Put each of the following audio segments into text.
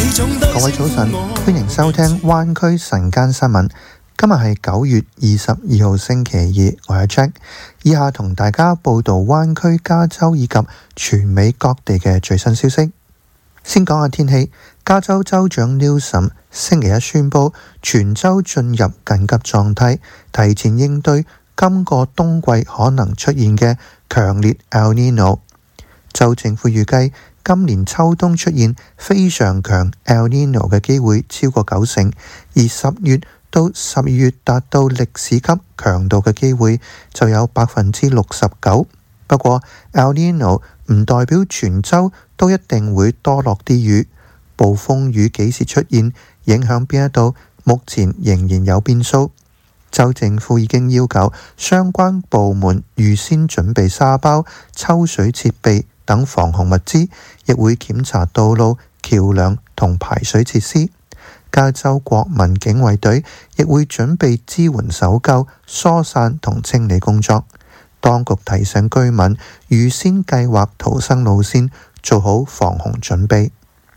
各位早晨，歡迎收聽灣區晨間新聞。今日係9月22號星期二，我係 Jack。以下同大家報道灣區、加州以及全美各地嘅最新消息。先講下天氣，加州州長 Newsom 星期一宣布全州進入緊急狀態，提前應對今個冬季可能出現嘅強烈 El Nino。州政府預計今年秋冬出現非常強 El Nino 嘅機會超過90%，而10月到12月達到歷史級強度嘅機會就有69%。不過 El Nino 唔代表全州都一定會多落啲雨，暴風雨幾時出現，影響邊一度，目前仍然有變數。州政府已經要求相關部門預先準備沙包、抽水設備等防洪物資，亦會檢查道路、橋樑同排水設施。加州國民警衛隊亦會準備支援搜救、疏散同清理工作。當局提醒居民預先計劃逃生路線，做好防洪準備。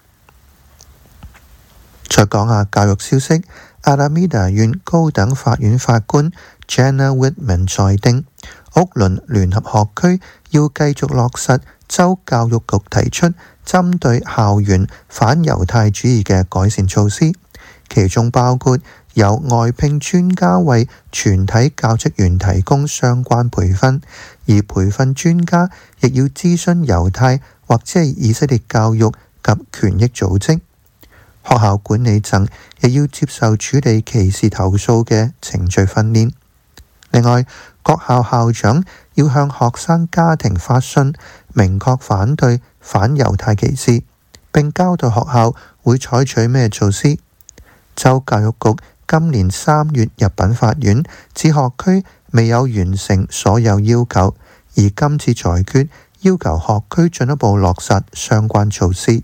再講下教育消息，阿拉米達縣高等法院法官 Jana Whitman 裁定，屋崙聯合學區要繼續落實州教育局提出針對校園反猶太主義嘅改善措施，其中包括由外聘專家為全體教職員提供相關培訓，而培訓專家亦要諮詢猶太或者係以色列教育及權益組織。學校管理層亦要接受處理歧視投訴嘅程序訓練。另外，各校校長要向學生家庭發信，明確反對反猶太歧視，並交代學校會採取咩措施。州教育局今年3月入稟法院，指學區未有完成所有要求，而今次裁決要求學區進一步落實相關措施。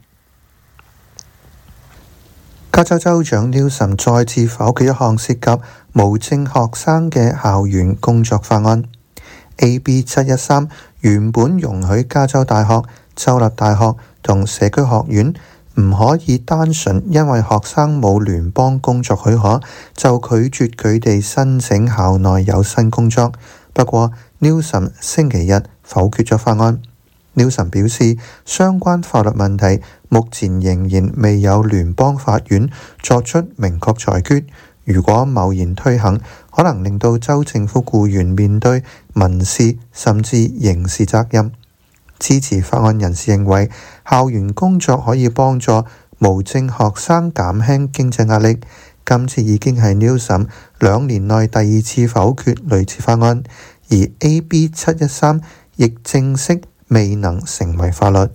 加州州長 Newsom 再次否決一項涉及無證學生嘅校園工作法案。AB 713原本容許加州大學、州立大學同社區學院唔可以單純因為學生冇聯邦工作許可，就拒絕佢哋申請校內有薪工作。不過 Newsom 星期日否決咗法案。Newsom 表示，相關法律問題目前仍然未有聯邦法院作出明確裁決。如果貿然推行，可能令到州政府僱員面對民事甚至刑事責任。支持法案人士認為，校園工作可以幫助無證學生減輕經濟壓力。今次已經係 Newsom 2年內第2次否決類似法案，而 AB 713亦正式未能成為法律。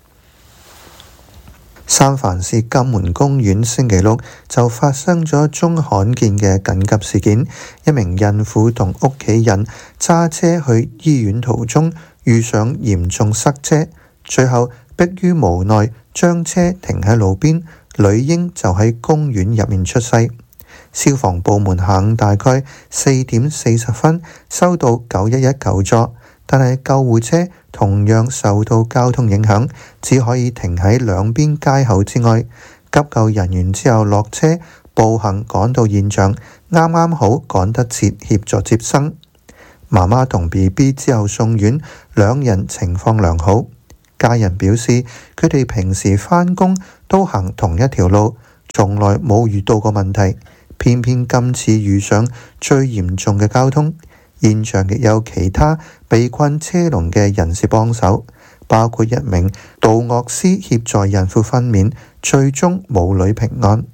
三藩市金門公園星期六就發生咗宗罕見嘅緊急事件，一名孕婦同屋企人揸車去醫院途中遇上嚴重塞車，最後迫於無奈將車停喺路邊，女嬰就喺公園入面出世。消防部門下午大概4點40分收到911求助，但係救護車同樣受到交通影響，只可以停喺兩邊街口之外。急救人員之後落車步行趕到現場，啱啱好趕得切協助接生。媽媽同 BB 之後送院，兩人情況良好。家人表示佢哋平時返工都行同一條路，從來冇遇到過問題，偏偏今次遇上最嚴重嘅交通。現場亦有其他被困車龍嘅人士幫手，包括一名導樂師協助孕婦分娩，最終母女平安。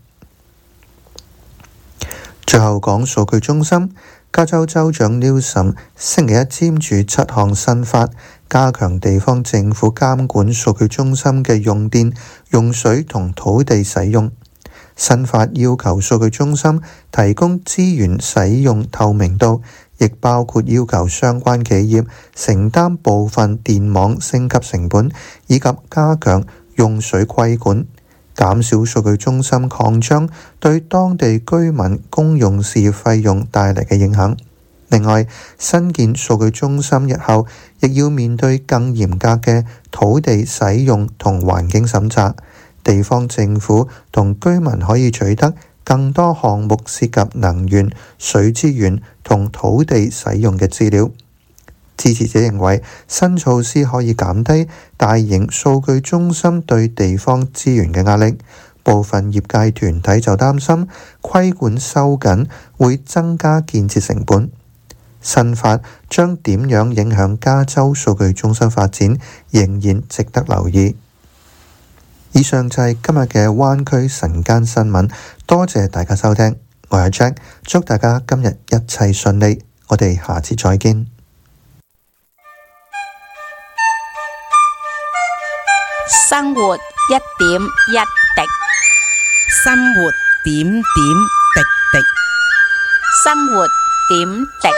最後講數據中心，加州州長 Newsom 星期一簽署7項新法，加強地方政府監管數據中心嘅用電、用水同土地使用。新法要求數據中心提供資源使用透明度，亦包括要求相關企業承擔部分電網升級成本，以及加強用水規管，減少數據中心擴張對當地居民公用事業費用帶嚟嘅影響。另外，新建數據中心日後亦要面對更嚴格嘅土地使用同環境審查。 地方政府同居民可以取得更多項目涉及能源、水資源同土地使用嘅資料。支持者認為，新措施可以減低大型數據中心對地方資源嘅壓力。部分業界團體就擔心規管收緊會增加建設成本。新法將點樣影響加州數據中心發展，仍然值得留意。以上就係今日嘅灣區晨間新聞，多謝大家收聽，我係 Jack， 祝大家今日一切順利，我哋下次再見。 生活一點一滴， 生活點點滴滴， 生活點滴。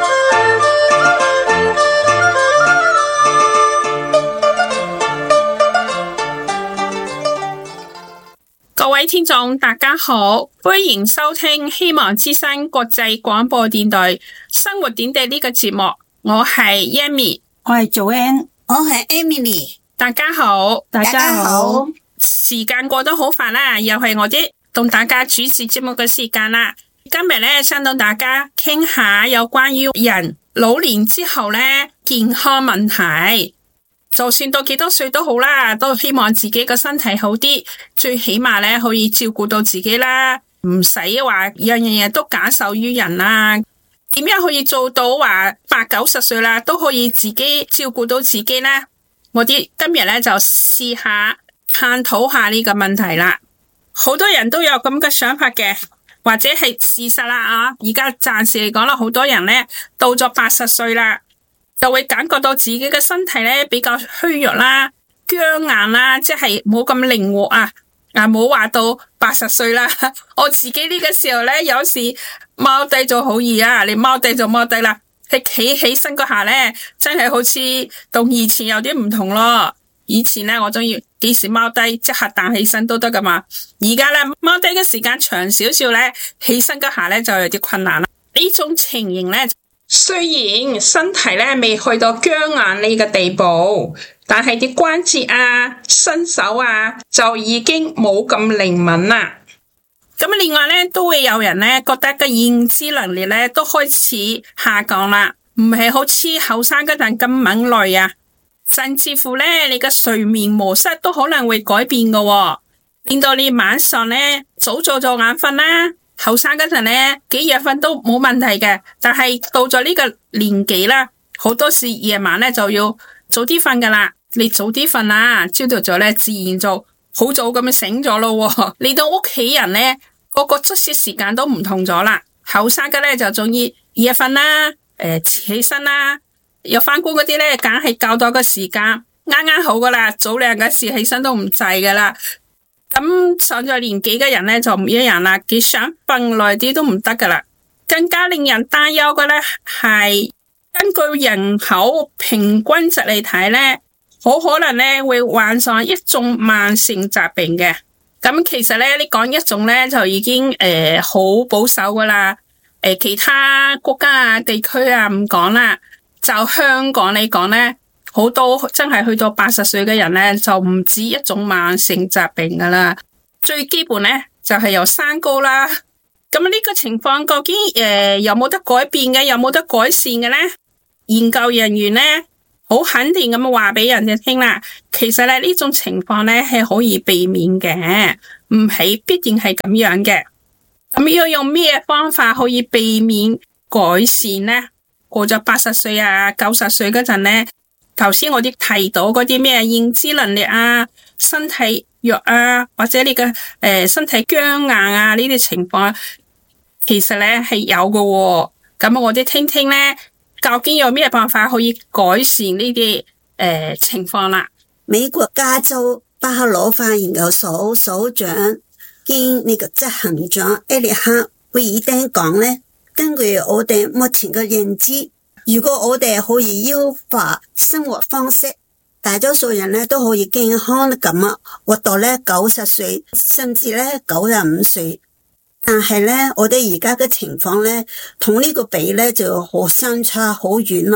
各位聽眾大家好，歡迎收聽希望之聲國際廣播電台生活點滴呢個節目，我係 Yami， 我係 Joanne， 我係 Emily。 大家好， 大家好。 時間過得好快啦，又係我啲同大家主持節目嘅時間啦。今日咧想同大家傾下有關於人老年之後咧健康問題。就算到幾多歲都好啦，都希望自己個身體好啲，最起碼咧可以照顧到自己啦，唔使話樣樣嘢都假手於人啦。點樣可以做到話80-90歲啦都可以自己照顧到自己呢？我哋今日咧就試下探討下呢個問題啦。好多人都有咁嘅想法嘅，或者係事實啦啊！而家暫時嚟講啦，好多人咧到咗80歲啦，就會感覺到自己嘅身體咧比較虛弱啦、僵硬啦，即係冇咁靈活啊！冇話到80歲啦，我自己呢個時候咧，有時踎低就好易啊，你踎低就踎低啦。佢企起身嗰下咧，真係好似同以前有啲唔同咯。以前咧，我中意幾時踎低即刻彈起身都得噶嘛。而家咧踎低嘅時間長少少咧，起身嗰下咧就有啲困難啦。呢種情形咧，雖然身體咧未去到僵硬呢個地步，但係啲關節啊、身手啊就已經冇咁靈敏啦。咁另外咧，都會有人咧覺得個認知能力咧都開始下降啦，唔係好似後生嗰陣咁敏銳啊，甚至乎咧你嘅睡眠模式都可能會改變㗎，令到你晚上咧早做咗眼瞓啦。後生嗰陣咧幾夜瞓都冇問題嘅，但係到咗呢個年紀啦，好多時夜晚咧就要早啲瞓㗎啦。你早啲瞓啦，朝頭早咧自然就好早咁樣醒咗咯。你到屋企人咧，個作息時間都唔同咗啦。後生嘅咧就中意夜瞓啦，遲起身啦。有返工嗰啲咧，梗係較多個時間啱啱好噶啦，早兩個時起身都唔制噶啦。咁上咗年紀嘅人咧就唔一樣啦，佢想瞓耐啲都唔得噶啦。更加令人擔憂嘅咧係根據人口平均值嚟睇咧，好可能咧會患上一種慢性疾病嘅。咁其實咧，你講一種咧就已經好保守噶啦。其他國家啊、地區啊唔講啦，就香港嚟講咧，好多真係去到80歲嘅人咧，就唔止一種慢性疾病噶啦。最基本咧就係有三高啦。咁呢個情況究竟有冇得改變嘅，有冇得改善嘅咧？研究人員咧，好肯定咁話俾人哋聽啦，其實咧呢種情況咧係可以避免嘅，唔係必定係咁樣嘅。咁要用咩方法可以避免改善呢？過咗80歲啊、90歲嗰陣咧，頭先我哋提到嗰啲咩認知能力啊、身體弱啊，或者你嘅身體僵硬啊呢啲情況，其實咧係有嘅喎。咁我哋聽聽咧。究竟有咩辦法可以改善呢啲情況啦？ 美國加州巴克羅法研究所所長兼呢個執行長埃利克威爾丁講咧，根據我哋目前嘅認知，如果我哋可以優化生活方式，大多數人咧都可以健康咁啊活到咧90歲，甚至咧95歲。但係咧，我哋而家嘅情況咧，同呢個比咧就好相差好遠啦。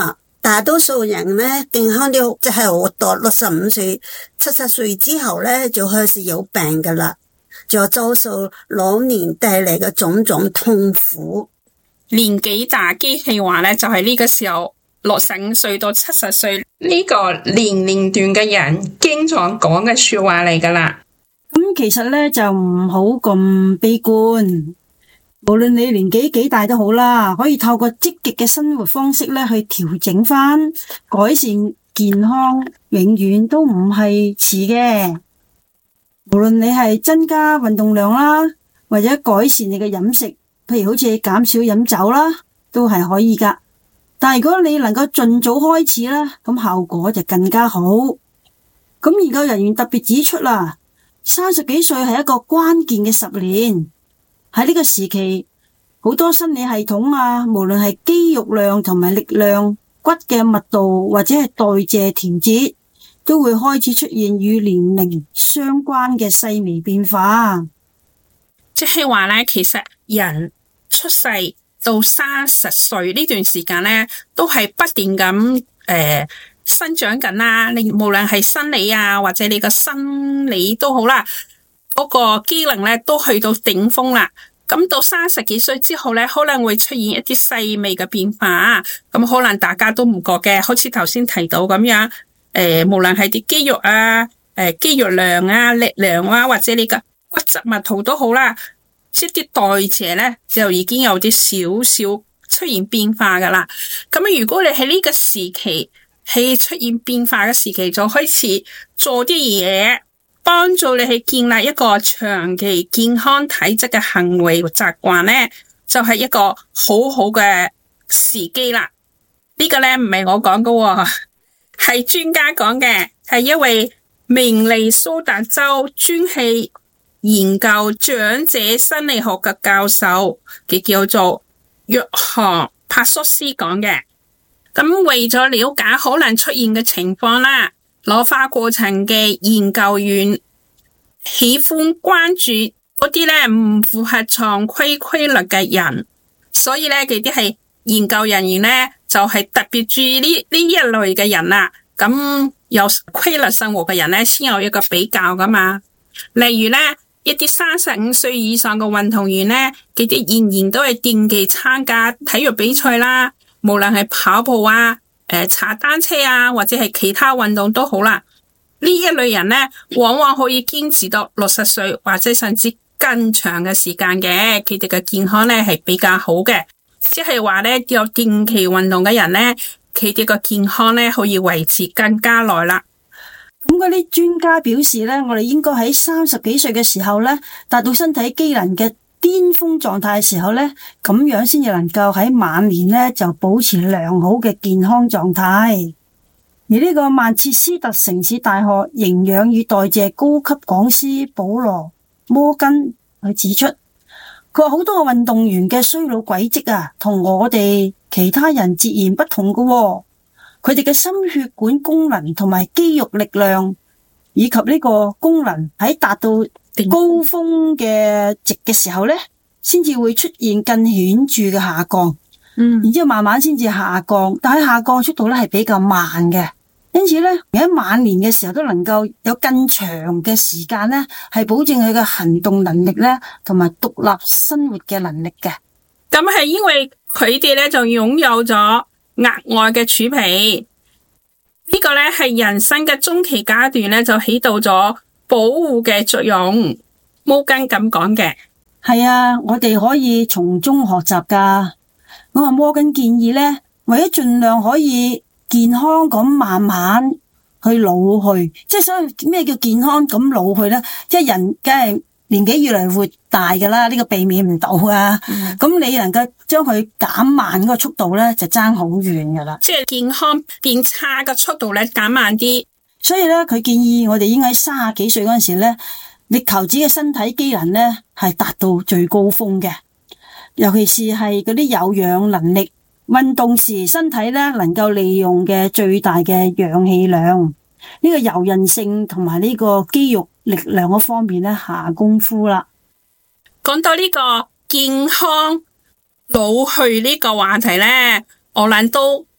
大多數人咧健康啲，即係活到65歲、70歲之後咧就開始有病噶啦，就遭受老年帶嚟嘅種種痛苦。 年紀大機器話咧，就係呢個時候65歲到70歲呢個年齡段嘅人經常講嘅說話嚟噶啦。 咁其實咧就唔好咁悲觀。無論你年紀幾大都好啦，可以透過積極嘅生活方式咧去調整翻，改善健康，永遠都唔係遲嘅。無論你係增加運動量啦，或者改善你嘅飲食，譬如好似減少飲酒啦，都係可以噶。但係如果你能夠盡早開始啦，咁效果就更加好。咁研究人員特別指出啦，30幾歲係一個關鍵嘅10年。喺呢個時期，好多生理系統啊，無論係肌肉量同埋力量、骨嘅密度或者係代謝調節，都會開始出現與年齡相關嘅細微變化。 即係話咧，其實人出世到30歲呢段時間咧，都係不斷咁生長緊啦。你無論係生理啊，或者你個生理都好啦。嗰個機能咧都去到頂峰啦，咁到30幾歲之後咧，可能會出現一啲細微嘅變化，咁可能大家都唔覺嘅，好似頭先提到咁樣，無論係啲肌肉啊、肌肉量啊、力量啊，或者你嘅骨質密度都好啦，即啲代謝咧就已經有啲少少出現變化噶啦。咁如果你喺呢個時期係出現變化嘅時期，就開始做啲嘢，幫助你去建立一個長期健康體質嘅行為習慣咧，就係一個好好嘅時機啦。呢個咧唔係我講嘅，係專家講嘅，係一位明尼蘇達州專係研究長者生理學嘅教授，佢叫做約翰帕索斯講嘅。咁為咗了解可能出現嘅情況啦，老化過程嘅研究員喜歡關注嗰啲咧唔符合常規律嘅人，所以咧佢啲係研究人員咧就係特別注意呢一類嘅人啦。咁有規律生活嘅人咧先有一個比較噶嘛。例如咧一啲35歲以上嘅運動員咧，佢哋仍然都係定期參加體育比賽啦，無論係跑步啊、踩單車啊，或者係其他運動都好啦。呢一類人咧，往往可以堅持到60歲或者甚至更長嘅時間嘅，佢哋嘅健康咧係比較好嘅。即係話咧，有定期運動嘅人咧，佢哋個健康咧可以維持更加耐啦。 咁嗰啲專家表示咧，我哋應該喺30幾歲嘅時候咧，達到身體機能嘅巔峰狀態嘅時候咧，咁樣先至能夠喺晚年咧就保持良好嘅健康狀態。而呢個曼徹斯特城市大學營養與代謝高級講師保羅摩根佢指出，佢話好多個運動員嘅衰老軌跡啊，同我哋其他人截然不同㗎喎。佢哋嘅心血管功能同埋肌肉力量以及呢個功能喺達到高峰嘅值嘅時候咧，先至會出現更顯著嘅下降。然之後慢慢先至下降，但係下降速度咧係比較慢嘅，因此咧喺晚年嘅時候都能夠有更長嘅時間咧，係保證佢嘅行動能力咧，同埋獨立生活嘅能力嘅。 咁係因為佢哋咧就擁有咗額外嘅儲備，呢個咧係人生嘅中期階段咧就起到咗保護嘅作用。摩根咁講嘅。 係啊，我哋可以從中學習噶。我話摩根建議咧，為咗盡量可以健康咁慢慢去老去，即係所謂咩叫健康咁老去咧？即係人梗係年紀越嚟越大噶啦，呢個避免唔到啊。咁你能夠將佢減慢嗰個速度咧，就爭好遠噶啦。 即係健康變差嘅速度咧減慢啲。 所以咧，佢建議我哋應該喺30幾歲嗰陣時咧，力求自己嘅身體機能咧係達到最高峰嘅。尤其是係嗰啲有氧能力運動時，身體咧能夠利用嘅最大嘅氧氣量，呢個柔韌性同埋呢個肌肉力量嗰方面咧下功夫啦。 講到呢個健康老去呢個話題咧，我諗都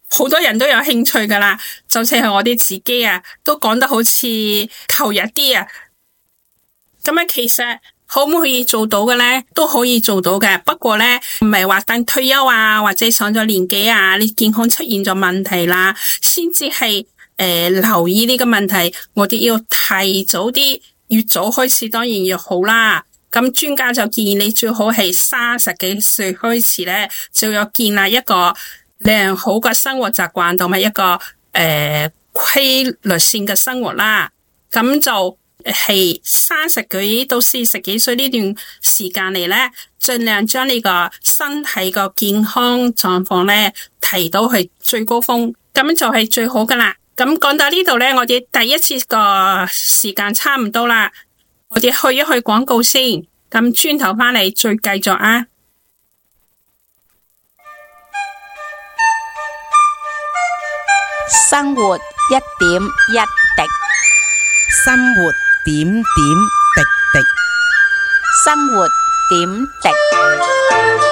好多人都有興趣噶啦，就似係我哋自己啊，都講得好似投入啲啊。咁啊，其實可唔可以做到嘅咧？都可以做到嘅，不過咧唔係話等退休啊，或者上咗年紀啊，你健康出現咗問題啦，先至係留意呢個問題。我哋要提早啲，越早開始當然越好啦。咁專家就建議你最好係30幾歲開始咧，就要建立一個良好嘅生活習慣同埋一個規律性嘅生活啦。咁就係30幾到40幾歲呢段時間嚟咧，盡量將呢個身體個健康狀況咧提到去最高峰，咁就係最好噶啦。咁講到呢度咧，我哋第一次個時間差唔多啦，我哋去一去廣告先，咁轉頭翻嚟再繼續啊。 生活一點一滴， 生活點點滴滴。 生活點滴。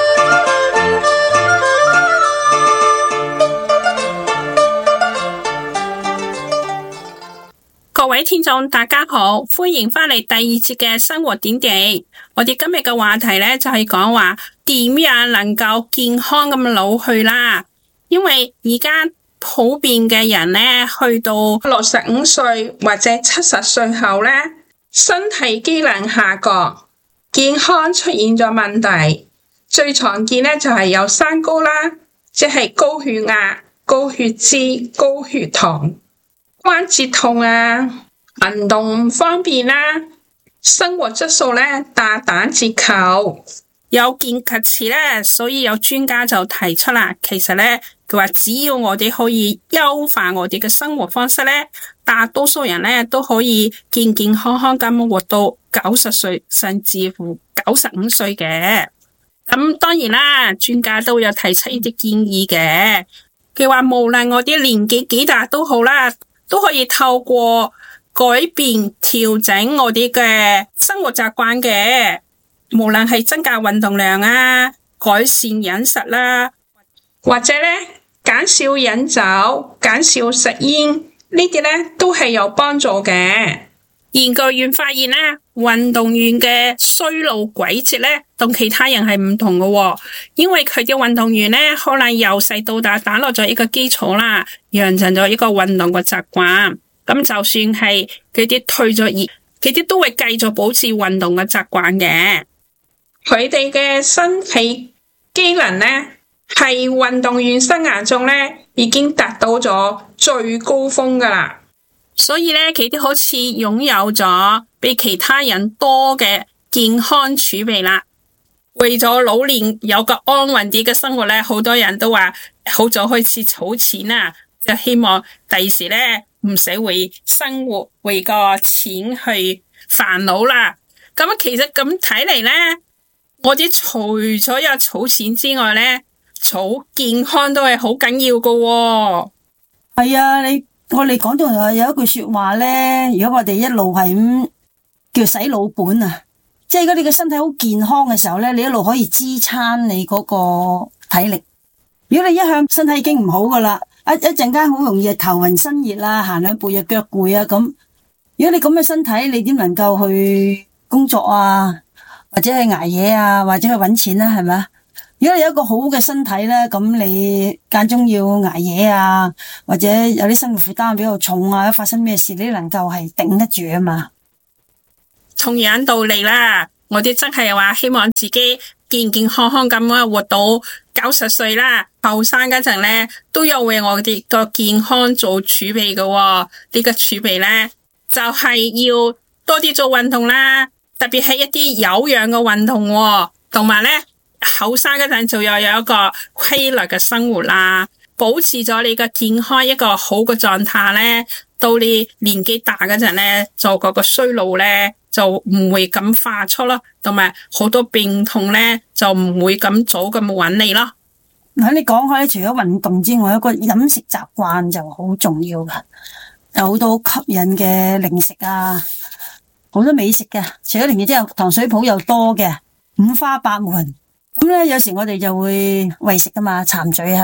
各位聽眾大家好，歡迎翻嚟第二節嘅生活點滴。我哋今日嘅話題呢，就係講話點樣能夠健康咁老去啦。因為而家普遍嘅人呢，去到65歲或者70歲後呢，身體機能下降，健康出現咗問題。最常見呢，就係有三高啦，即係高血壓、高血脂、高血糖。關節痛啊，運動唔方便啦，生活質素咧大打折扣。有見及此咧，所以有專家就提出啦，其實咧佢話只要我哋可以優化我哋嘅生活方式咧，大多數人咧都可以健健康康咁活到90歲，甚至乎95歲嘅。咁當然啦，專家都有提出呢啲建議嘅。佢話無論我啲年紀幾大都好啦，都可以透過改變調整我哋嘅生活習慣嘅，無論係增加運動量啊，改善飲食啦，或者咧減少飲酒、減少食煙，呢啲咧都係有幫助嘅。研究員發現咧，運動員嘅衰老軌跡咧，同其他人係唔同嘅喎，因為佢啲運動員咧，可能由細到大打落咗一個基礎啦，養成咗一個運動嘅習慣。咁就算係佢啲退咗役，佢啲都會繼續保持運動嘅習慣嘅。佢哋嘅身體機能咧，係運動員生涯中咧已經達到咗最高峰噶啦。所以咧，佢哋好似擁有咗比其他人多嘅健康儲備啦。為咗老年有個安穩啲嘅生活咧，好多人都話好早開始儲錢啊，就希望第時咧唔使為生活為個錢去煩惱啦。咁其實咁睇嚟咧，我哋除咗有儲錢之外咧，儲健康都係好緊要噶喎。 係啊，我哋講到有一句說話咧，如果我哋一路係咁叫洗老本啊，即係如果你嘅身體好健康嘅時候咧，你一路可以支撐你嗰個體力。如果你一向身體已經唔好噶啦，一陣間好容易頭暈身熱啦，行兩步又腳攰啊咁。如果你咁嘅身體，你點能夠去工作啊，或者去捱夜啊，或者去搵錢啊，係咪啊？如果你有一個好嘅身體咧，咁你間中要捱夜啊，或者有啲生活負擔比較重啊，發生咩事你能夠係頂得住啊嘛。 同樣道理啦，我哋真係話希望自己健健康康咁啊活到90歲啦。後生嗰陣咧都有為我哋個健康做儲備嘅喎。呢個儲備咧就係要多啲做運動啦，特別係一啲有氧嘅運動喎，同埋咧後生嗰陣就要有一個規律嘅生活啦，保持咗你嘅健康一個好嘅狀態咧，到你年紀大嗰陣咧，就嗰個衰老咧就唔會咁快出咯，同埋好多病痛咧就唔會咁早咁揾你咯。 嗱，你講開除咗運動之外，一個飲食習慣就好重要噶，有好多吸引嘅零食啊，好多美食嘅，除咗零食之後，糖水鋪又多嘅，五花八門。咁咧，有時我哋就會餵食噶嘛，饞嘴係咪？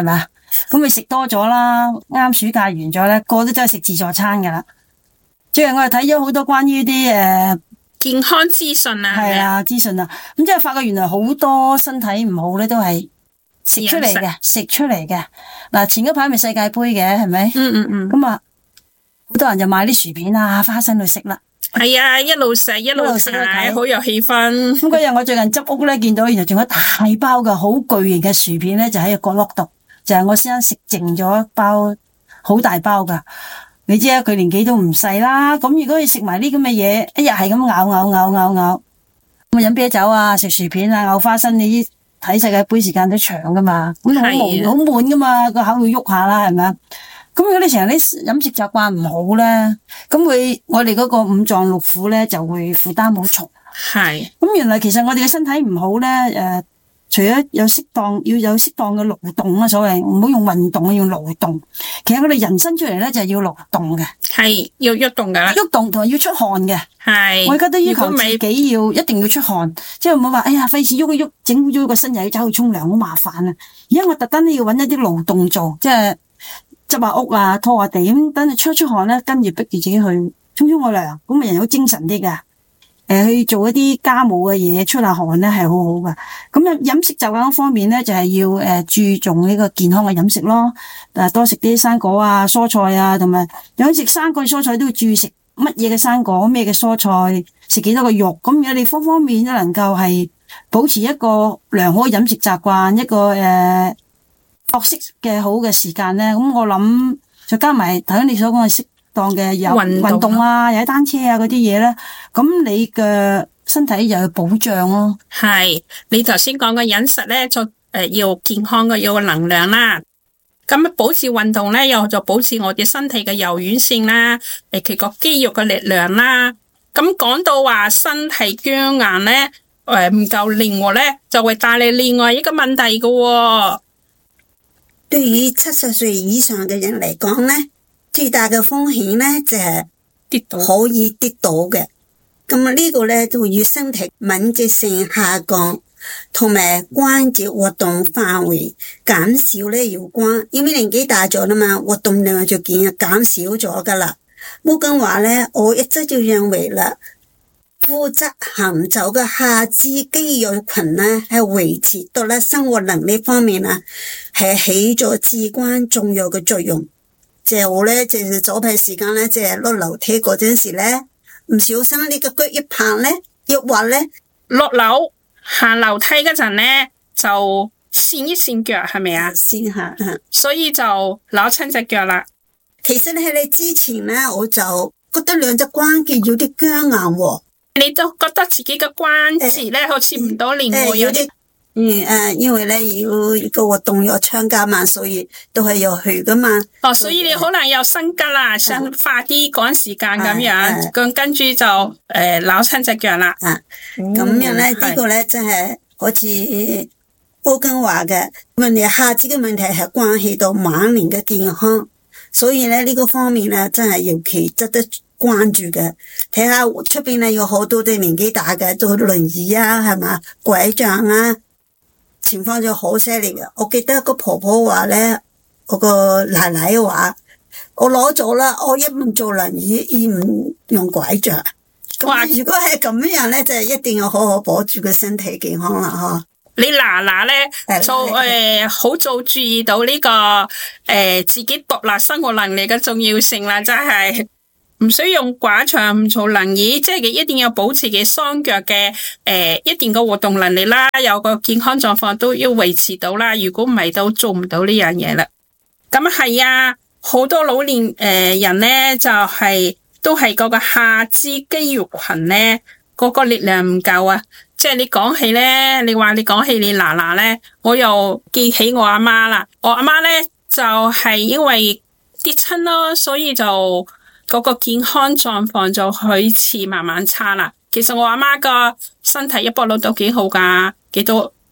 咁咪食多咗啦。啱暑假完咗咧，個都真係食自助餐噶啦。最近我哋睇咗好多關於啲健康資訊啊， 係啊資訊啊，咁即係發覺原來好多身體唔好咧都係食出嚟嘅，食出嚟嘅。嗱，前嗰排咪世界盃嘅係咪？咁啊，好多人就買啲薯片啊、花生去食啦。 係啊，一路食一路食，好有氣氛。 咁嗰日我最近執屋咧，見到原來仲有大包嘅好巨型嘅薯片咧，就喺個角落度，就係我先生食剩咗一包，好大包噶。你知啊，佢年紀都唔細啦。咁如果你食埋呢咁嘅嘢，一日係咁咬，咁啊飲啤酒啊，食薯片啊，咬花生，你睇世界盃時間都長噶嘛，咁好悶噶嘛，個口要喐下啦，係咪啊？咁如果你成日啲飲食習慣唔好咧，咁我哋嗰個五臟六腑咧就會負擔好重。 係。 咁原來其實我哋嘅身體唔好咧，除咗要有適當嘅勞動啊，所謂唔好用運動，用勞動。其實我哋人生出嚟咧就係要勞動嘅， 係要喐動噶， 喐動同埋要出汗嘅。 係， 我而家都要求自己一定要出汗，即係唔好話哎呀費事喐一喐，整咗個身又要走去沖涼，好麻煩啊！而家我特登要搵一啲勞動做，即係執下屋啊、拖下地咁，等你出汗咧，跟住逼住自己去沖個涼，咁人好精神啲噶。去做一啲家務嘅嘢，出下汗咧係好好噶。咁飲食習慣方面咧，就係要注重呢個健康嘅飲食咯。多食啲生果啊、蔬菜啊，同埋有食生果蔬菜都要注意食乜嘢嘅生果、咩嘅蔬菜，食幾多個肉。咁如果你方方面面都能夠係保持一個良好嘅飲食習慣，一個作息嘅好嘅時間咧，咁我諗再加埋頭先你所講嘅當嘅有運動啊，踩單車啊嗰啲嘢咧，咁你嘅身體又有保障咯。 係，你頭先講嘅飲食咧，就要健康嘅，要能量啦。咁保持運動咧，又就保持我哋身體嘅柔軟性啦，其個肌肉嘅力量啦。咁講到話身體僵硬咧，唔夠靈活咧，就會帶嚟另外一個問題嘅。 對於70歲以上嘅人嚟講咧，最大嘅風險咧就係跌倒， 可以跌倒嘅。咁呢個咧就與身體敏捷性下降同埋關節活動範圍減少咧有關。因為年紀大咗啦嘛，活動量就減少咗噶啦。冇咁話咧，我一直就認為啦，負責行走嘅下肢肌肉群咧，係維持獨立生活能力方面啊，係起咗至關重要嘅作用。即係我咧，就是早排時間咧，即係落樓梯嗰陣時咧，唔小心呢個腳一碰咧，抑或咧落樓行樓梯嗰陣咧，就跣一跣腳，係咪啊？ 先下， 所以就扭親隻腳啦。 其實喺你之前咧，我就覺得兩隻關節有啲僵硬喎。 你都覺得自己嘅關節咧，好似唔到靈活，有啲。 因為咧要一個活動要長假嘛，所以都係要去噶嘛。 所以你可能有心急啦，想快啲趕時間咁樣，咁跟住就扭親隻腳啦。 咁樣咧呢個咧真係好似歐根話嘅問題，下肢嘅問題係關係到晚年嘅健康，所以咧呢個方面咧真係尤其值得關注嘅。睇下出邊咧有好多啲年紀大嘅做輪椅啊，係嘛，拐杖啊。情況就好犀利嘅，我記得個婆婆話咧，我個奶奶話，我攞咗啦，我一唔做輪椅，二唔用拐杖。咁如果係咁樣咧，就一定要好好保住個身體健康啦，嗬。 你奶奶咧就好早注意到呢個自己獨立生活能力嘅重要性啦，真係。唔需要用拐杖，唔做輪椅，即係一定要保持嘅雙腳嘅一定嘅活動能力啦，有個健康狀況都要維持到啦。如果唔係都做唔到呢樣嘢啦。咁係啊，好多老年人咧就都係嗰個下肢肌肉群咧嗰個力量唔夠啊。即係你講起咧，你講起你奶奶咧，我又記起我阿媽啦。我阿媽咧就係因為跌親咯，所以就嗰個健康狀況就開始慢慢差啦。其實我阿媽個身體一般都幾好噶，幾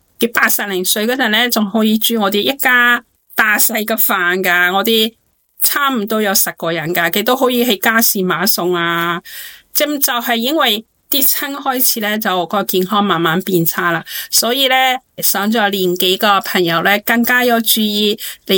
80零歲嗰陣咧，仲可以煮我哋一家大細嘅飯噶。我哋差唔多有10個人噶，佢都可以喺家事買餸啊。就係因為跌親開始咧，就個健康慢慢變差啦。所以咧，上咗年紀個朋友咧，更加要注意你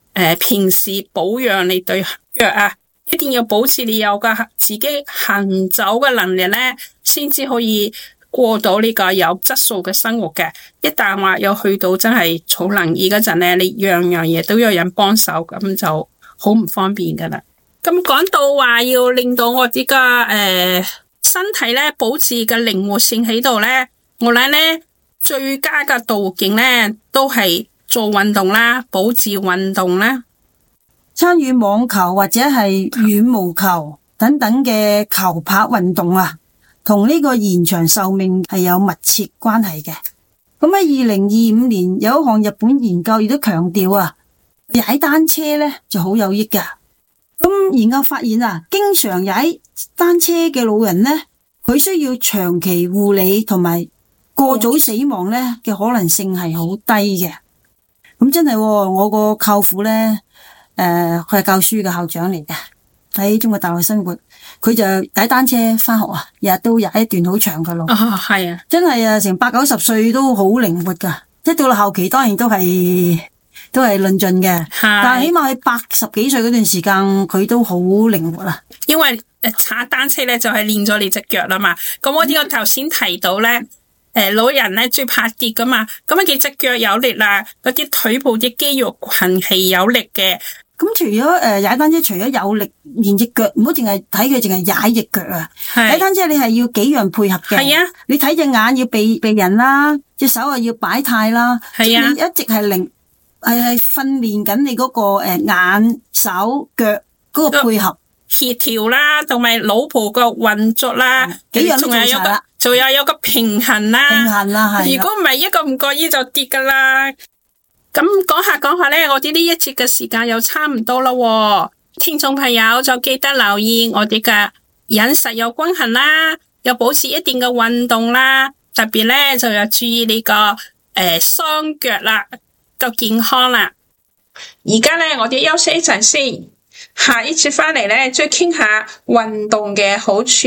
平時保養你對腳啊，一定要保持你有個自己行走嘅能力咧，先至可以過到呢個有質素嘅生活嘅。一旦話有去到真係坐輪椅嗰陣咧，你樣樣嘢都有人幫手，咁就好唔方便噶啦。咁講到話要令到我哋嘅身體咧保持嘅靈活性喺度咧，我諗咧最佳嘅途徑咧都係做運動啦，保持運動啦。 參與網球或者係羽毛球等等嘅球拍運動啊，同呢個延長壽命係有密切關係嘅。咁喺2025年有一項日本研究亦都強調啊，踩單車咧就好有益噶。咁研究發現啊，經常踩單車嘅老人咧，佢需要長期護理同埋過早死亡咧嘅可能性係好低嘅。咁真係，我個舅父咧，佢係教書嘅校長嚟嘅，喺中國大陸生活，佢就踩單車翻學啊，日日都踩一段好長嘅路。 係啊， 真係啊，成80-90歲都好靈活噶，即係到後期當然都係論盡嘅，但係起碼喺80幾歲嗰段時間，佢都好靈活啦。 因為踩單車咧就係練咗你隻腳啦嘛。咁我頭先提到咧，老人咧最怕跌噶嘛，咁佢隻腳有力啦，嗰啲腿部啲肌肉群係有力嘅。 咁除咗踩單車，除咗有力練隻腳，唔好淨係睇佢淨係踩隻腳啊！踩單車你係要幾樣配合嘅。係啊，你睇隻眼要避人啦，隻手啊要擺態啦。係啊，你一直係係訓練緊你嗰個眼手腳嗰個配合協調啦，同埋腦部個運作啦， 幾樣都做齊啦。 仲有個平衡啦。平衡啦，係。如果唔係一個唔覺意就跌噶啦。咁講下咧，我哋呢一節嘅時間又差唔多啦，聽眾朋友就記得留意我哋嘅飲食有均衡啦，又保持一定嘅運動啦，特別咧就要注意呢個雙腳啦個健康啦。而家咧我哋休息一陣先，下一節翻嚟咧再傾下運動嘅好處。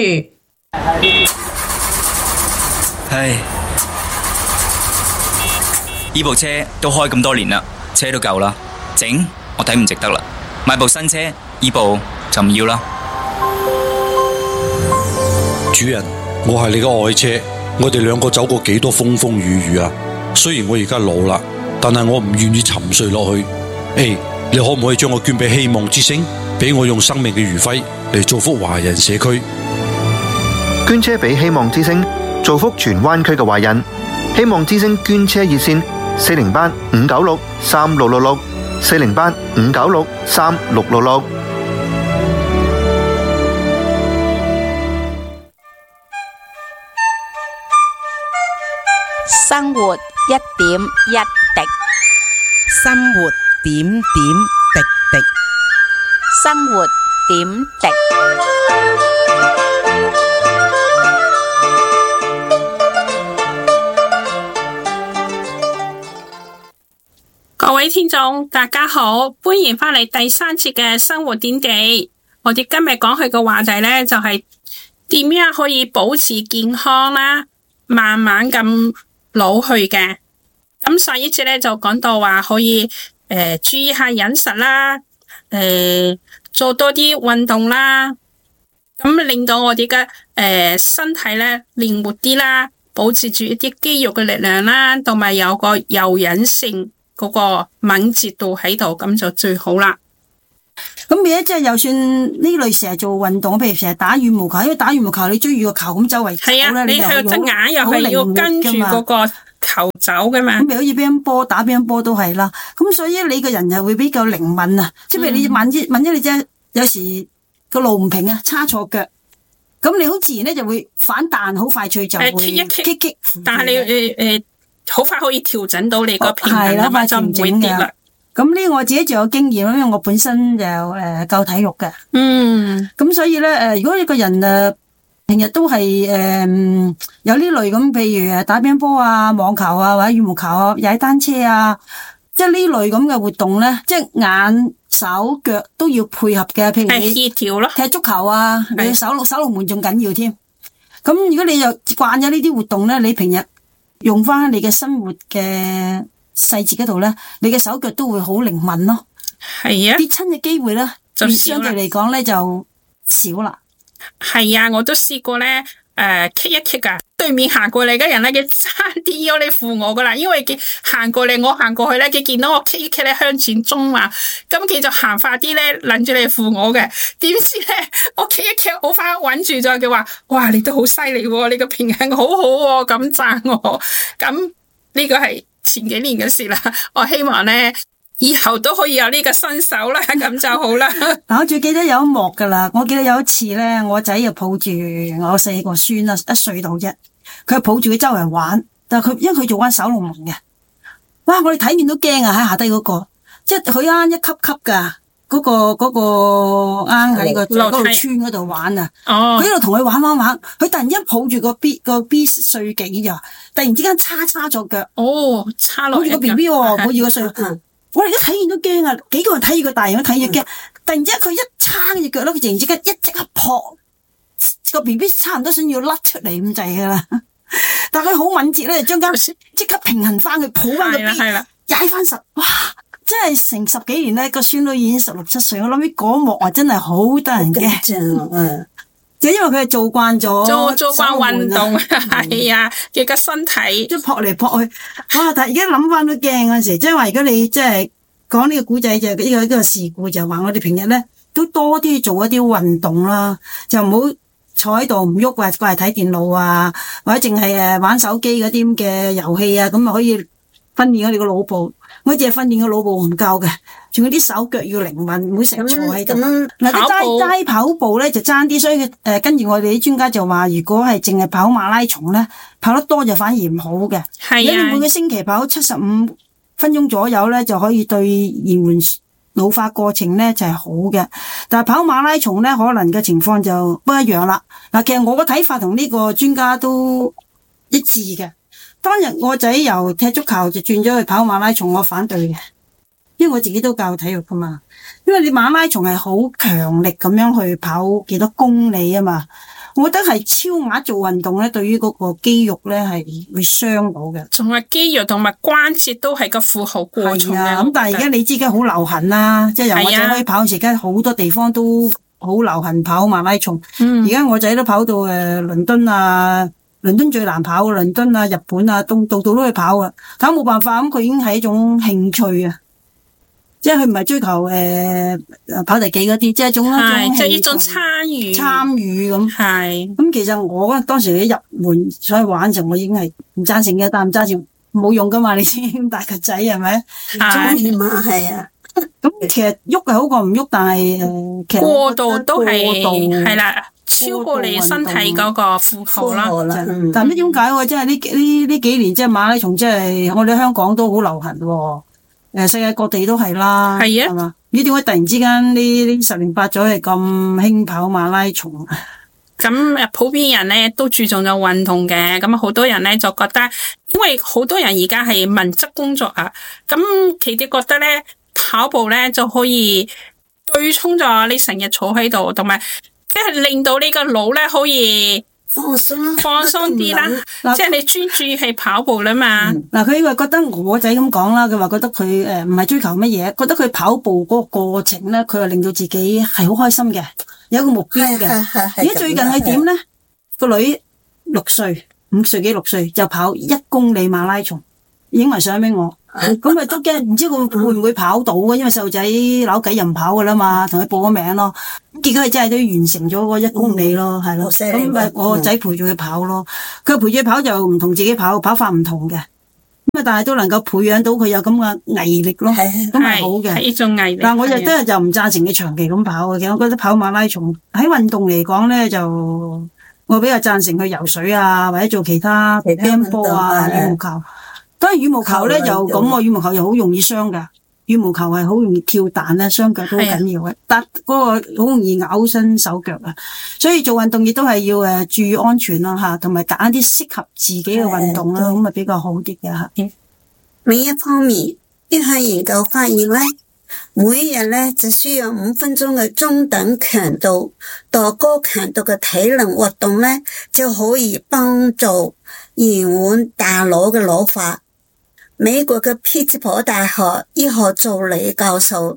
唉，呢部車都開咁多年啦，車都舊啦，整我睇唔值得啦，買部新車，呢部就唔要啦。 主人，我係你嘅愛車，我哋兩個走過幾多風風雨雨啊！雖然我而家老啦，但係我唔願意沉睡落去。你可唔可以將我捐俾希望之星，俾我用生命嘅餘暉嚟造福華人社區？ 捐車俾希望之星，造福全灣區嘅華人。希望之星捐車熱線408-596-3666 408-596-3666。 生活一點一滴， 生活點點滴滴， 生活點滴。 各位聽眾大家好，歡迎翻嚟第三節嘅生活點滴。我哋今日講佢嘅話題呢，就係點樣可以保持健康啦，慢慢咁老去嘅。咁上一節呢，就講到話可以注意下飲食啦，做多啲運動啦，咁令到我哋嘅身體呢靈活啲啦，保持住一啲肌肉嘅力量啦，同埋有個柔韌性。嗰個敏捷度喺度，咁就最好啦。 咁而家即係就算呢類成日做運動，譬如成日打羽毛球，因為打羽毛球你追住個球咁周圍走咧， 你係隻眼又係要跟住嗰個球走噶嘛。咁譬如好似乒乓波打乒乓波都係啦。咁所以你個人又會比較靈敏啊。即係譬如你萬一你真係有時個路唔平啊，叉錯腳，咁你好自然咧就會反彈，好快脆就會棘。 但係你好快可以調整到你個平衡啊嘛，就唔會跌啦。 咁呢，我自己就有經驗，因為我本身就教體育嘅。咁所以咧，如果一個人平日都係有呢類咁，譬如打乒乓波啊、網球啊或者羽毛球啊、踩單車啊，即係呢類咁嘅活動咧，即係眼手腳都要配合嘅。譬如你協調咯， 踢足球啊，你守龍門仲緊要添。咁如果你又慣咗呢啲活動咧，你平日用翻你嘅生活嘅細節嗰度咧，你嘅手腳都會好靈敏咯。 係啊， 跌親嘅機會咧就少啦相對嚟講咧就少啦。 係啊，我都試過咧，棘一棘啊，對面行過嚟嘅人咧，佢差啲要你扶我噶啦，因為佢行過嚟，我行過去咧，佢見到我棘一棘咧向前衝嘛，咁佢就行快啲咧，諗住嚟扶我嘅，點知咧我棘一棘好快穩住咗，佢話：哇，你都好犀利喎，你個平衡好好喎，咁讚我，咁呢個係前幾年嘅事啦，我希望咧。以後都可以有呢個新手啦，咁就好啦。 嗱，我最記得有一幕噶啦，我記得有一次咧，我仔又抱住我4個孫啦，1歲到啫，佢抱住佢周圍玩，但係佢因為佢做緊守龍門嘅，哇！我哋睇見都驚啊，喺下低嗰個，即係佢啱一級級噶，嗰個啱喺個嗰度村嗰度玩啊，佢一路同佢玩，佢突然間抱住個 B 歲幾咋，突然之間叉咗腳， 叉落抱住個 BB， 抱住個歲。我哋一睇見都驚啊！幾個人睇住個大人都睇住驚，突然之間佢一叉隻腳咧，佢突然之間即刻撲個 BB 差唔多想要甩出嚟咁滯噶啦，但係佢好敏捷咧，將間即刻平衡翻佢，抱翻個 BB， 踩翻實，哇！真係成10幾年咧，個孫都已經16、17歲，我諗起嗰幕啊，真係好得人驚。就因為佢係做慣咗做慣運動，係啊，佢個身體即係撲嚟撲去，哇！但係而家諗翻都驚嗰陣時，即係話而家你即係講呢個古仔就呢個事故，就話我哋平日咧都多啲做一啲運動啦，就唔好坐喺度唔喐，或者過嚟睇電腦啊，或者淨係玩手機嗰啲咁嘅遊戲啊，咁啊可以訓練我哋個腦部。我淨係訓練個腦部唔夠嘅，仲有啲手腳要靈敏，唔好成日坐喺度。嗱，齋跑步咧就爭啲，所以跟住我哋啲專家就話，如果係淨係跑馬拉松咧，跑得多就反而唔好嘅。係啊，你每個星期跑75分鐘左右咧，就可以對延緩老化過程咧就係好嘅。但係跑馬拉松咧，可能嘅情況就不一樣啦。嗱，其實我個睇法同呢個專家都一致嘅。當日我仔由踢足球就轉咗去跑馬拉松，我反對嘅，因為我自己都教體育噶嘛。因為你馬拉松係好強力咁樣去跑幾多公里啊嘛，我覺得係超額做運動咧，對於嗰個肌肉咧係會傷到嘅。 仲係肌肉同埋關節都係個負荷過重嘅。 咁但係而家你知嘅好流行啦，即係由我仔可以跑時間，好多地方都好流行跑馬拉松。而家我仔都跑到倫敦啊。倫敦最難跑，倫敦啊、日本啊，度度都去跑啊。但係冇辦法，咁佢已經係一種興趣啊，即係佢唔係追求跑第幾嗰啲，即係一種即係一種參與咁。係咁，其實我當時你入門所以玩就我已經係唔贊成嘅，但係唔贊成冇用噶嘛，你知大個仔係咪？ 係啊。 咁其實喐係好過唔喐，但係其實過度都係啦。超過你身體嗰個負荷啦， 但係唔知點解喎？即係呢幾年即係馬拉松，即係我哋香港都好流行喎。世界各地都係啦，係啊，係嘛？唔知點解突然之間呢10年8載係咁興跑馬拉松？ 咁普遍人咧都注重咗運動嘅，咁好多人咧就覺得，因為好多人而家係文職工作啊，咁佢哋覺得咧跑步咧就可以對沖咗你成日坐喺度，同埋。即係令到呢個腦咧可以放鬆啲啦，即係你專注係跑步啦嘛。 嗱，佢話覺得我仔咁講啦，佢話覺得佢唔係追求乜嘢，覺得佢跑步嗰個過程咧，佢話令到自己係好開心嘅，有一個目標嘅。而家最近係點咧？個女6歲、5歲幾6歲就跑1公里馬拉松，影埋相俾我。咁咪都驚，唔知佢會唔會跑到嘅？因為細路仔扭計又唔跑噶啦嘛，同佢報咗名咯。結果佢真係都完成咗嗰1公里咯，係咯。咁咪我個仔陪住佢跑咯。佢陪住佢跑就唔同自己跑法唔同嘅。咁啊，但係都能夠培養到佢有咁嘅毅力咯。咁係好嘅。係一種毅力。但係我亦都係就唔贊成佢長期咁跑嘅。其實我覺得跑馬拉松喺運動嚟講咧，就我比較贊成去游水啊，或者做其他乒乓波啊、羽毛球。當然羽毛球咧就咁，羽毛球又好容易傷噶。羽毛球係好容易跳彈啦，雙腳都好緊要嘅。但嗰個好容易咬親手腳啊。所以做運動亦都係要注意安全啦吓，同埋揀一啲適合自己嘅運動啦，咁啊比較好啲嘅吓。 另一方面，一項研究發現咧，每日咧就需要5分鐘嘅中等強度到高強度嘅體能活動咧，就可以幫助延緩大腦嘅老化。美國嘅匹茲堡大學醫學助理教授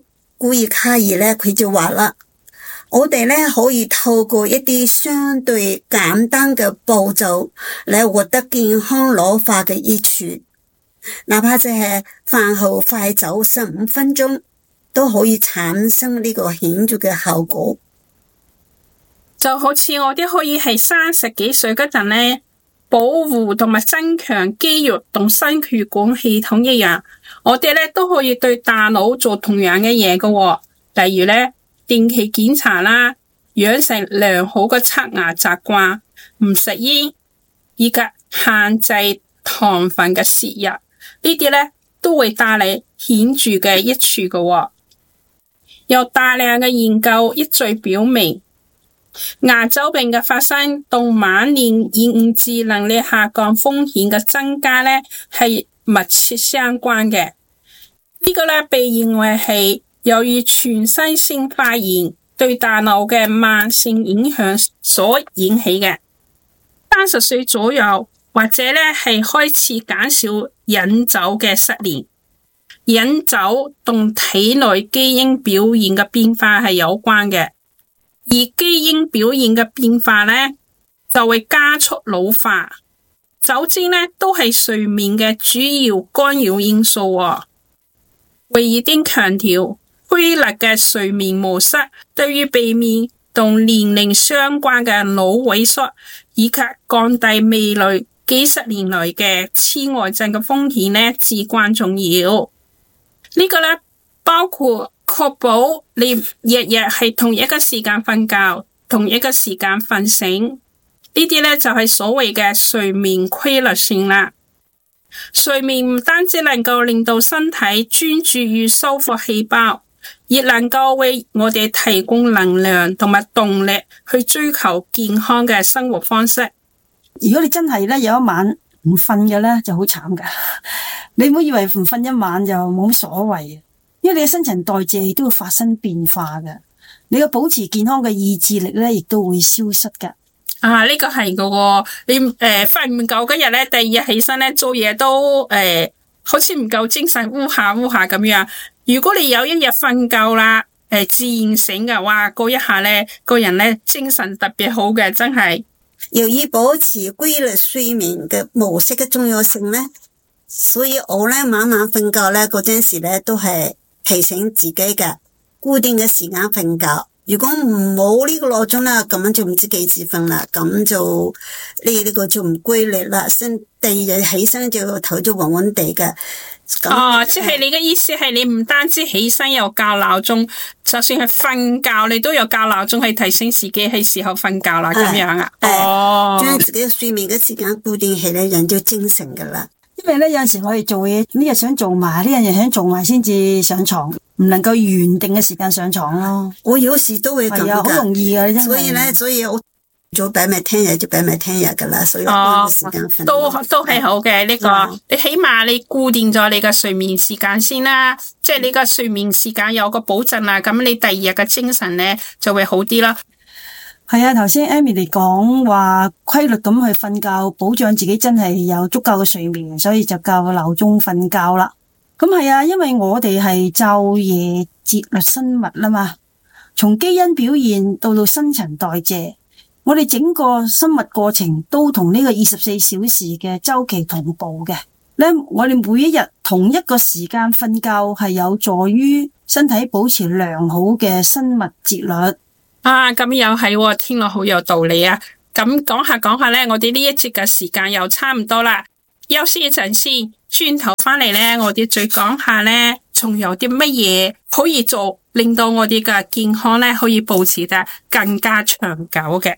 古爾卡爾咧，佢就話啦，我哋咧可以透過一啲相對簡單嘅步驟嚟獲得健康老化嘅益處，哪怕就係飯後快走15分鐘，都可以產生呢個顯著嘅效果。 就好似我哋可以係30幾歲嗰陣咧，保護同埋增強肌肉同心血管系統一樣，我哋咧都可以對大腦做同樣嘅嘢㗎。例如咧，定期檢查啦，養成良好嘅刷牙習慣，唔食煙，以及限制糖分嘅攝入，呢啲咧都會帶嚟顯著嘅益處㗎。有大量嘅研究一再表明，牙周病嘅發生同晚年延誤智能力下降風險嘅增加咧係密切相關嘅。呢個咧被認為係由於全身性發炎對大腦嘅慢性影響所引起嘅。30歲左右或者咧係開始減少飲酒嘅失聯。飲酒同體內基因表現嘅變化係有關嘅，而基因表現嘅變化咧就會加速老化。酒精咧都係睡眠嘅主要干擾因素。韋爾丁強調，規律嘅睡眠模式對於避免同年齡相關嘅腦萎縮，以及降低未來幾十年來嘅痴呆症嘅風險咧至關重要。呢個咧包括確保你日日係同一個時間瞓覺，同一個時間瞓醒，呢啲咧就係所謂嘅睡眠規律性啦。睡眠唔單止能夠令到身體專注於修復細胞，亦能夠為我哋提供能量同埋動力去追求健康嘅生活方式。 如果你真係咧有一晚唔瞓嘅咧，就好慘噶。你唔好以為唔瞓一晚就冇乜所謂，因為你嘅新陳代謝都會發生變化嘅，你嘅保持健康嘅意志力咧，亦都會消失噶。 呢個係噶，你瞓唔夠嗰日咧，第二日起身咧做嘢都好似唔夠精神，烏下咁樣。如果你有一日瞓夠啦，自然醒嘅話，嗰一下咧個人咧精神特別好嘅，真係。 由於保持規律睡眠嘅模式嘅重要性咧，所以我咧晚晚瞓覺咧嗰陣時咧都係提醒自己嘅固定嘅時間瞓覺。如果唔冇呢個鬧鐘啦，咁樣就唔知幾時瞓啦，咁就呢個就唔規律啦。第二日起身就頭就暈暈地嘅。 即係你嘅意思係你唔單止起身有校鬧鐘，就算係瞓覺你都有校鬧鐘，係提醒自己係時候瞓覺啦，咁樣啊？ 將自己嘅睡眠嘅時間固定起嚟，人就精神噶啦。 因為咧有陣時我哋做嘢呢日想做埋，呢日想做埋先至上床，唔能夠原定嘅時間上床咯。 我有時都會咁噶， 好容易啊！ 所以我早擺埋聽日就擺埋聽日噶啦，所以冇時間瞓。 都係好嘅呢個，你起碼你固定咗你嘅睡眠時間先啦，即係你個睡眠時間有個保證啦，咁你第二日嘅精神咧就會好啲啦。 係啊，頭先 Amy 講話規律咁去瞓覺，保障自己真係有足夠嘅睡眠，所以就校鬧鐘瞓覺啦。咁係啊，因為我哋係晝夜節律生物啦嘛，從基因表現到新陳代謝，我哋整個生物過程都同呢個24小時嘅周期同步嘅。咧，我哋每一日同一個時間瞓覺係有助於身體保持良好嘅生物節律。 咁又係，聽落好有道理啊！咁講下咧，我哋呢一節嘅時間又差唔多啦，休息一陣先，轉頭翻嚟咧，我哋再講下咧，仲有啲乜嘢可以做，令到我哋嘅健康咧可以保持得更加長久嘅。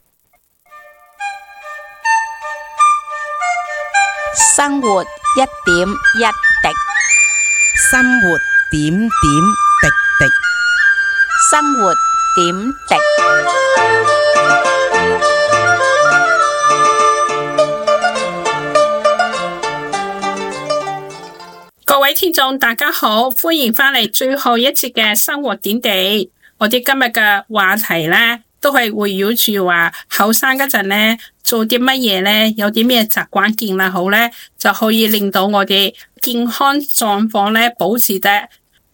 生活一點一滴， 生活點點滴滴， 生活點滴。 各位聽眾大家好，歡迎翻嚟最後一節嘅生活點滴。我哋今日嘅話題咧，都係圍繞住話後生嗰陣咧做啲乜嘢咧，有啲咩習慣建立好咧，就可以令到我哋健康狀況咧保持得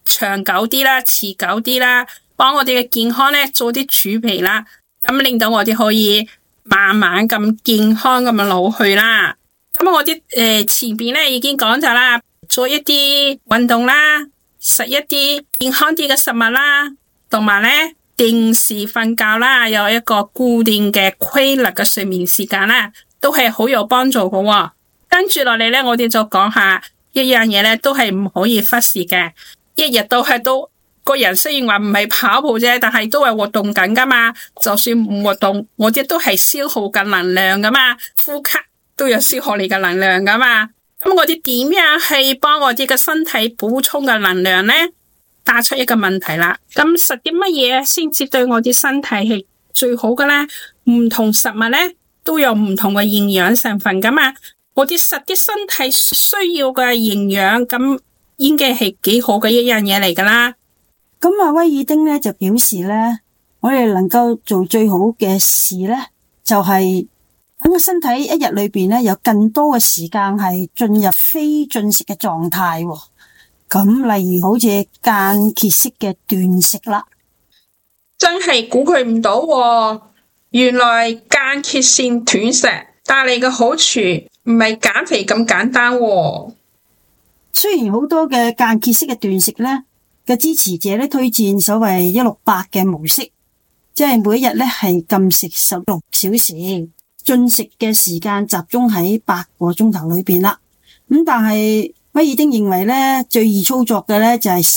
長久啲啦、持久啲啦，幫我哋嘅健康咧做啲儲備啦，咁令到我哋可以慢慢咁健康咁樣老去啦。咁我啲前邊咧已經講咗啦，做一啲運動啦，食一啲健康啲嘅食物啦，同埋咧定時瞓覺啦，有一個固定嘅規律嘅睡眠時間啦，都係好有幫助嘅喎。跟住落嚟咧，我哋就講下一樣嘢咧，都係唔可以忽視嘅。一日到黑都個人雖然話唔係跑步啫，但係都係活動緊噶嘛。就算唔活動，我哋都係消耗緊能量噶嘛。呼吸都有消耗你嘅能量噶嘛。咁我哋點樣去幫我哋嘅身體補充嘅能量呢？帶出一個問題啦。咁食啲乜嘢先至對我哋身體係最好嘅呢？唔同食物呢都有唔同嘅營養成分噶嘛。我哋食啲身體需要嘅營養，咁應該係幾好嘅一樣嘢嚟噶啦。 咁阿威爾丁咧就表示咧，我哋能夠做最好嘅事咧，就係等個身體一日裏邊咧有更多嘅時間係進入非進食嘅狀態。咁例如好似間歇式嘅斷食啦， 真係估佢唔到喎，原來間歇性斷食帶嚟嘅好處唔係減肥咁簡單喎。 雖然好多嘅間歇式嘅斷食咧嘅支持者咧推薦所謂168嘅模式，即係每一日咧係禁食16小時，進食嘅時間集中喺8個鐘頭裏邊啦。咁但係威爾丁認為咧最易操作嘅咧就係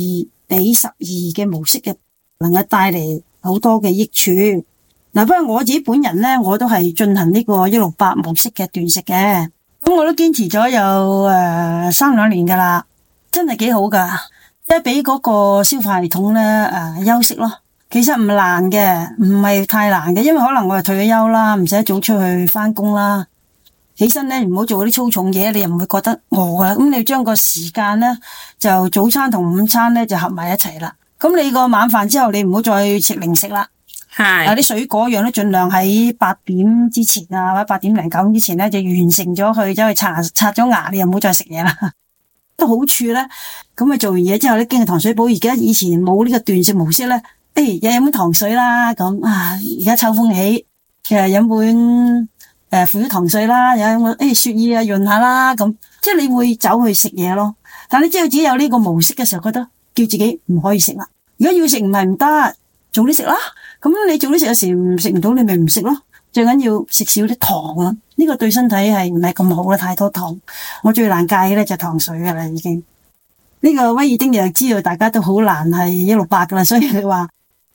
12:12嘅模式嘅，能夠帶嚟好多嘅益處。嗱，不過我自己本人咧，我都係進行呢個168模式嘅斷食嘅。咁我都堅持咗有3-2年噶啦，真係幾好噶，即係俾嗰個消化系統咧休息咯。其實唔難嘅，唔係太難嘅，因為可能我係退咗休啦，唔使早出去翻工啦，起身咧唔好做嗰啲粗重嘢，你又唔會覺得餓噶啦。咁你將個時間咧就早餐同午餐咧就合埋一齊啦。咁你個晚飯之後，你唔好再食零食啦。係啲水果樣咧，盡量喺8點之前啊，或者8點零9點之前咧就完成咗佢，走去刷咗牙，你又唔好再食嘢啦。個好處咧，咁啊做完嘢之後咧，經過糖水補，而家以前冇呢個斷食模式咧，又飲碗糖水啦，咁啊而家秋風起，飲碗負糖水啦，有碗雪耳啊潤下啦，咁即係你會走去食嘢咯。但你知道自己有呢個模式嘅時候，覺得叫自己唔可以食啦。如果要食唔係唔得，早啲食啦。咁你早啲食，有時食唔到，你咪唔食咯。最緊要食少啲糖啦，呢個對身體係唔係咁好啦，太多糖。我最難戒嘅咧就係糖水噶啦，已經。呢個威爾丁又知道大家都好難係168噶啦，所以佢話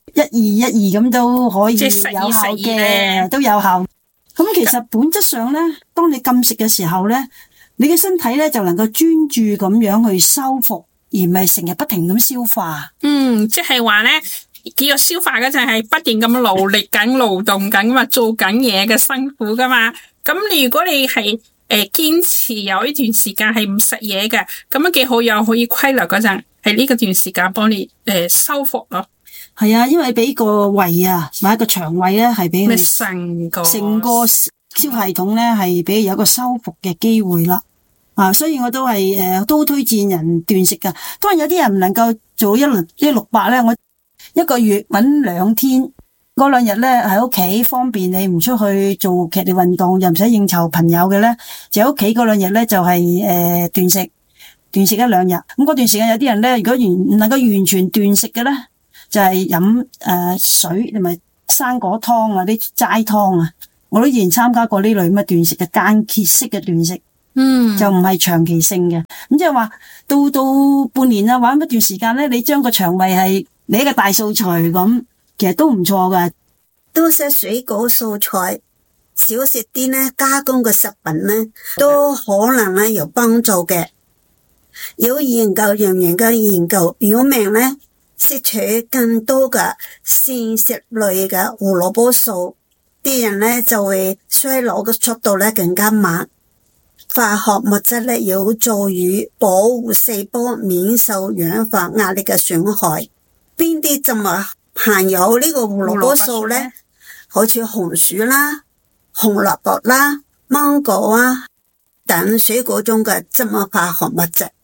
12咁都可以有效嘅，都有效。咁其實本質上咧，當你禁食嘅時候咧，你嘅身體咧就能夠專注咁樣去修復，而唔係成日不停咁消化。即係話咧。叫做消化嗰陣係不斷咁勞力緊、勞動緊嘛，做緊嘢嘅辛苦噶嘛。咁如果你係堅持有一段時間係唔食嘢嘅，咁樣幾好，又可以規律嗰陣係呢個段時間幫你修復咯。係啊，因為俾個胃啊，或者個腸胃咧係俾佢成個消化系統咧係俾有一個修復嘅機會啦。所以我都係都推薦人斷食噶。當然有啲人唔能夠做168咧，我一個月搵2天，嗰2日咧喺屋企方便你唔出去做劇烈運動，又唔使應酬朋友嘅咧，就喺屋企嗰2日咧就係斷食1-2日。咁嗰段時間有啲人咧，如果唔能夠完全斷食嘅咧，就係飲水同埋生果湯啊，啲齋湯啊。我都以前參加過呢類咁嘅斷食嘅間歇式嘅斷食，就唔係長期性嘅。咁即係話到半年啊，或者一段時間咧，你將個腸胃係你一個大掃除咁，其實都唔錯噶。 多食水果蔬菜，少食啲呢加工嘅食品呢，都可能呢有幫助嘅。有研究人員嘅研究表明呢，攝取更多嘅膳食類嘅胡蘿蔔素，啲人呢就會衰老嘅速度呢更加慢。化學物質呢有助於保護細胞免受氧化壓力嘅損害。邊啲植物含有呢個胡蘿蔔素呢？好似紅薯啦、紅蘿蔔啦、芒果啊等水果中嘅植物化學物質。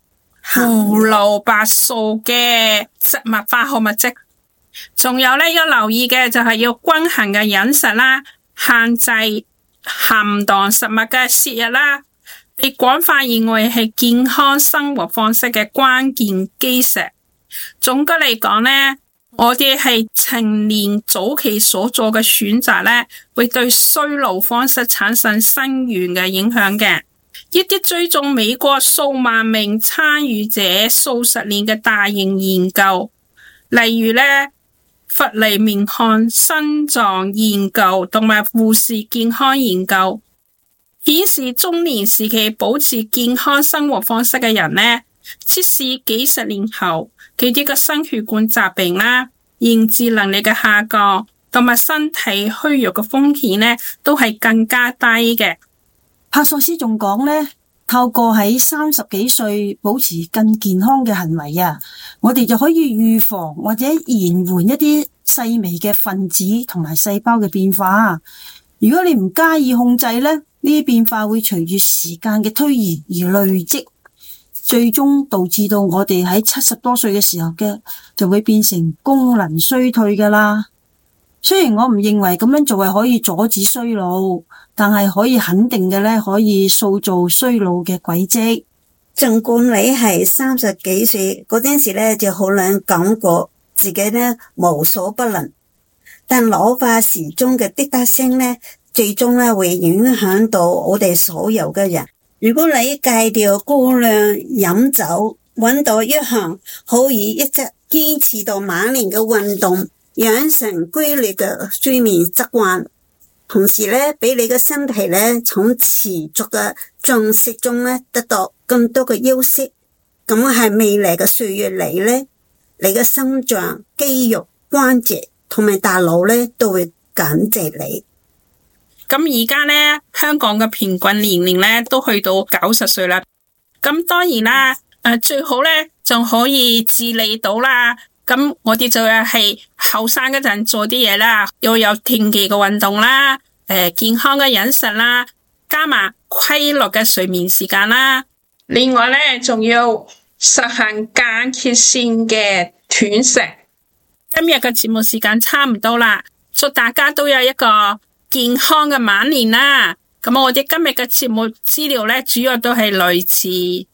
胡蘿蔔素嘅植物化學物質。仲有咧要留意嘅就係要均衡嘅飲食啦，限制含糖食物嘅攝入啦，被廣泛認為係健康生活方式嘅關鍵基石。總結嚟講呢，我哋係成年早期所做嘅選擇呢，會對衰老方式產生深遠嘅影響嘅。一啲追蹤美國數萬名參與者數十年嘅大型研究，例如呢弗里明漢心臟研究同埋護士健康研究，顯示中年時期保持健康生活方式嘅人呢，即使幾十年後，佢哋嘅心血管疾病啦、認知能力嘅下降同埋身體虛弱嘅風險呢，都係更加低嘅。 帕索斯仲講呢，透過喺30幾歲保持更健康嘅行為啊，我哋就可以預防或者延緩一啲細微嘅分子同埋細胞嘅變化。如果你唔加以控制呢，呢啲變化會隨住時間嘅推移而累積，最終導致到我哋喺70多歲嘅時候嘅就會變成功能衰退㗎啦。雖然我唔認為咁樣做係可以阻止衰老，但係可以肯定嘅呢，可以塑造衰老嘅軌跡。 儘管你係30幾歲嗰陣時呢，就可能感覺自己呢無所不能，但老化時鐘嘅滴答聲呢，最終呢會影響到我哋所有嘅人。如果你戒掉過量飲酒，揾到一項可以一直堅持到晚年嘅運動，養成規律嘅睡眠習慣，同時呢俾你嘅身體呢從持續嘅進食中呢得到更多嘅休息，咁係未來嘅歲月裡呢，你嘅心臟、肌肉、關節同埋大腦呢都會感謝你。 咁而家呢，香港嘅平均年齡呢都去到90歲啦。咁當然啦，最好呢仲可以自理到啦。咁我哋就係後生嗰陣做啲嘢啦，要有定期嘅運動啦，健康嘅飲食啦，加埋規律嘅睡眠時間啦。另外呢，仲要實行間歇性嘅斷食。今日嘅節目時間差唔多啦，祝大家都有一個健康嘅晚年啦。咁我哋今日嘅節目資料呢，主要都係來自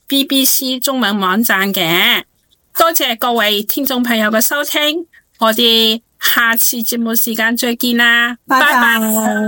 BBC 中文網站嘅。多謝各位聽眾朋友嘅收聽，我哋下次節目時間再見啦，拜拜。